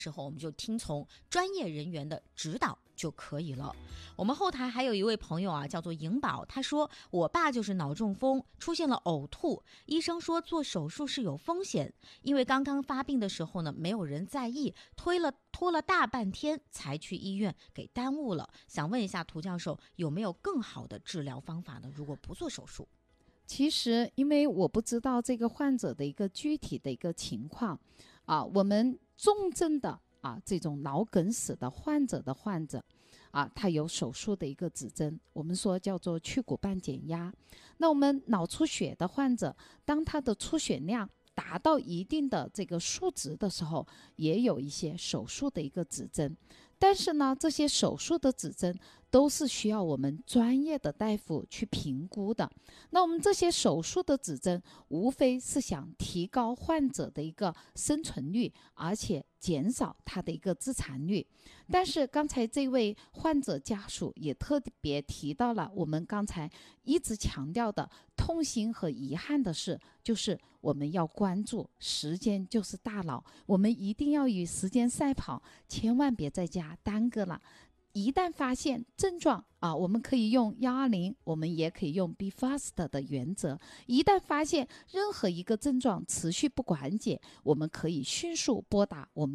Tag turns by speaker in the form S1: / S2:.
S1: 时候，我们就听从专业人员的指导就可以了。我们后台还有一位朋友啊，叫做颖宝，他说我爸就是脑中风，出现了呕吐，医生说做手术是有风险，因为刚刚发病的时候呢，没有人在意，拖了大半天才去医院，给耽误了。想问一下涂教授，有没有更好的治疗方法呢？如果不做手术？
S2: 其实，因为我不知道这个患者的一个具体的一个情况我们重症的这种脑梗死的患者他有手术的一个指征，我们说叫做去骨瓣减压。那我们脑出血的患者，当他的出血量达到一定的这个数值的时候，也有一些手术的一个指征。但是呢，这些手术的指征都是需要我们专业的大夫去评估的。那我们这些手术的指征，无非是想提高患者的一个生存率，而且减少他的一个自残率。但是刚才这位患者家属也特别提到了我们刚才一直强调的痛心和遗憾的事，就是我们要关注时间就是大脑，我们一定要与时间赛跑，千万别在家耽搁了。一旦发现症状我们可以用120，我们也可以用 Be Fast 的原则。一旦发现任何一个症状持续不缓解，我们可以迅速拨打我们